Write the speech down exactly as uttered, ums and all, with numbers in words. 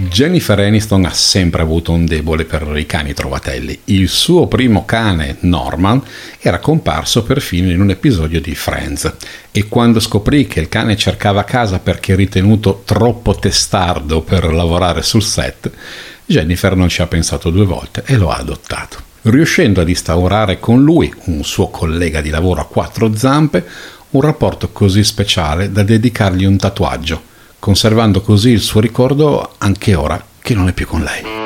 Jennifer Aniston ha sempre avuto un debole per i cani trovatelli. Il suo primo cane, Norman, era comparso perfino in un episodio di Friends, e quando scoprì che il cane cercava casa perché ritenuto troppo testardo per lavorare sul set, Jennifer non ci ha pensato due volte e lo ha adottato, riuscendo ad instaurare con lui, un suo collega di lavoro a quattro zampe, un rapporto così speciale da dedicargli un tatuaggio, conservando così il suo ricordo anche ora che non è più con lei.